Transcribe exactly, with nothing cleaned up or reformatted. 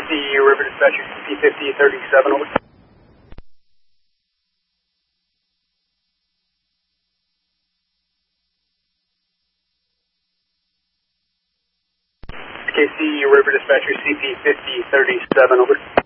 C River Dispatcher C P fifty thirty-seven, over. K C River Dispatcher C P fifty thirty-seven, over.